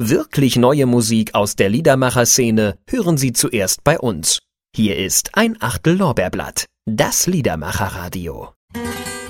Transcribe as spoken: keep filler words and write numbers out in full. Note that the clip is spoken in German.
Wirklich neue Musik aus der Liedermacher-Szene hören Sie zuerst bei uns. Hier ist ein Achtel Lorbeerblatt, das Liedermacher-Radio.